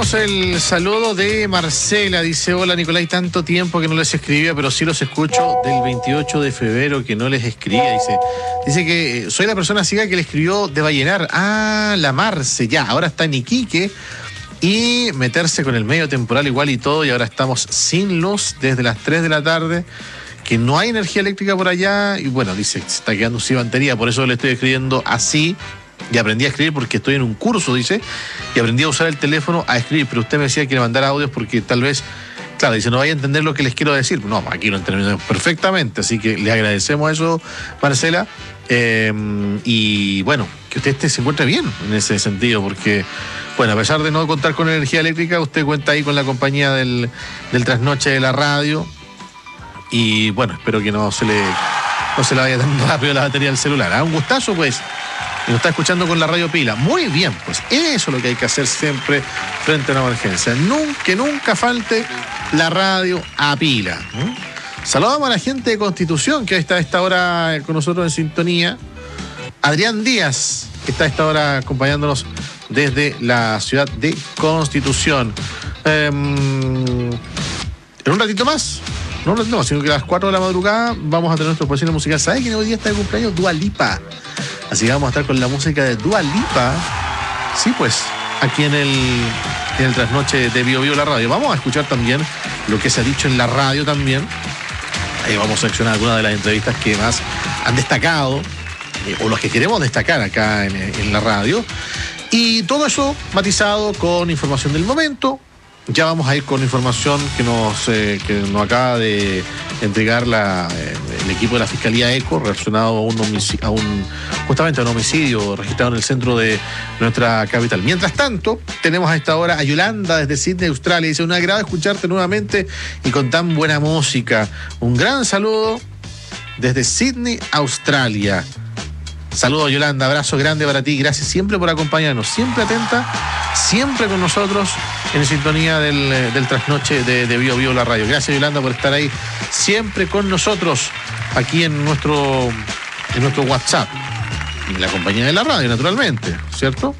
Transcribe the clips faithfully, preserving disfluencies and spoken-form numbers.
tenemos el saludo de Marcela. Dice: hola Nicolás, tanto tiempo que no les escribía, pero sí los escucho del veintiocho de febrero que no les escribía. Dice, dice que soy la persona ciega que le escribió de Vallenar. Ah, la Marce, ya, ahora está en Iquique. Y meterse con el medio temporal igual y todo, y ahora estamos sin luz desde las tres de la tarde, que no hay energía eléctrica por allá, y bueno, dice, se está quedando sin batería, por eso le estoy escribiendo así, y aprendí a escribir porque estoy en un curso, dice, y aprendí a usar el teléfono a escribir, pero usted me decía que le mandara audios porque tal vez, claro, dice, no vaya a entender lo que les quiero decir. No, aquí lo entendemos perfectamente, así que le agradecemos eso, Marcela, eh, y bueno, que usted esté, se encuentre bien en ese sentido, porque... Bueno, a pesar de no contar con energía eléctrica, usted cuenta ahí con la compañía del, del trasnoche de la radio. Y bueno, espero que no se le, no se le vaya tan rápido la batería del celular. ¿Ah? Un gustazo, pues. Y nos está escuchando con la radio pila. Muy bien, pues. Eso es lo que hay que hacer siempre frente a una emergencia. Nunca, que nunca falte la radio a pila. ¿Mm? Saludamos a la gente de Constitución, que está a esta hora con nosotros en sintonía. Adrián Díaz, que está a esta hora acompañándonos desde la ciudad de Constitución. Eh, en un ratito más, no un ratito más, sino que a las cuatro de la madrugada vamos a tener nuestro posible musical. ¿Sabes que hoy día está de cumpleaños Dua Lipa? Así que vamos a estar con la música de Dua Lipa. Sí, pues, aquí en el, en el trasnoche de Bio Bio la radio. Vamos a escuchar también lo que se ha dicho en la radio también. Ahí vamos a seleccionar algunas de las entrevistas que más han destacado, eh, o los que queremos destacar acá en, en la radio. Y todo eso matizado con información del momento. Ya vamos a ir con información que nos, eh, que nos acaba de entregar la, eh, el equipo de la Fiscalía ECO relacionado a un, homicidio, a un justamente a un homicidio registrado en el centro de nuestra capital. Mientras tanto, tenemos a esta hora a Yolanda desde Sydney, Australia. Dice: un agrado escucharte nuevamente y con tan buena música. Un gran saludo desde Sydney, Australia. Saludos, Yolanda, abrazo grande para ti, gracias siempre por acompañarnos, siempre atenta, siempre con nosotros en sintonía del, del trasnoche de, de Bio Bio la radio. Gracias, Yolanda, por estar ahí siempre con nosotros aquí en nuestro, en nuestro WhatsApp, en la compañía de la radio, naturalmente, ¿cierto?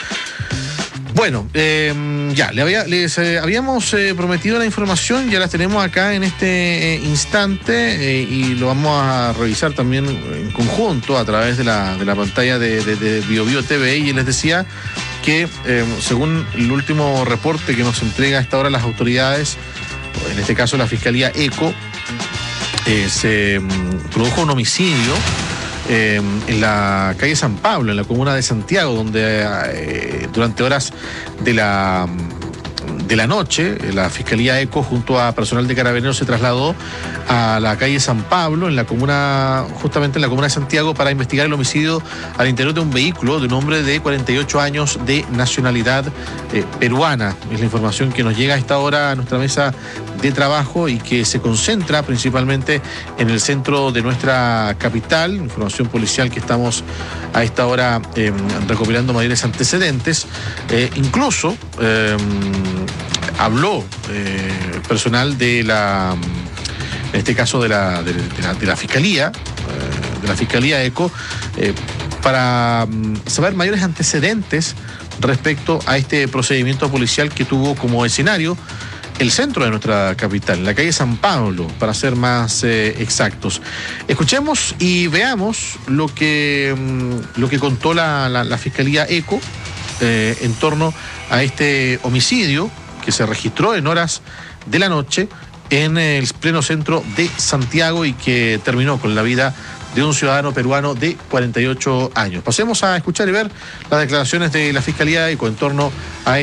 Bueno, eh, ya, le había, les eh, habíamos eh, prometido la información, ya la tenemos acá en este eh, instante, eh, y lo vamos a revisar también en conjunto a través de la, de la pantalla de, de, de Bio Bio T V. Y les decía que eh, según el último reporte que nos entrega a esta hora las autoridades, en este caso la Fiscalía ECO, eh, se mm, produjo un homicidio Eh, en la calle San Pablo, en la comuna de Santiago, donde eh, durante horas de la, de la noche, la Fiscalía ECO junto a personal de Carabineros se trasladó a la calle San Pablo, en la comuna, justamente en la comuna de Santiago, para investigar el homicidio al interior de un vehículo de un hombre de cuarenta y ocho años de nacionalidad eh, peruana. Es la información que nos llega a esta hora a nuestra mesa de trabajo y que se concentra principalmente en el centro de nuestra capital. Información policial que estamos a esta hora eh, recopilando mayores antecedentes. Eh, incluso eh, habló eh, personal de la, en este caso de la, de, de la, de la Fiscalía, eh, de la Fiscalía ECO, eh, para saber mayores antecedentes respecto a este procedimiento policial que tuvo como escenario el centro de nuestra capital, la calle San Pablo, para ser más eh, exactos. Escuchemos y veamos lo que, lo que contó la, la, la Fiscalía ECO eh, en torno a este homicidio que se registró en horas de la noche en el pleno centro de Santiago y que terminó con la vida de un ciudadano peruano de cuarenta y ocho años. Pasemos a escuchar y ver las declaraciones de la Fiscalía ECO en torno a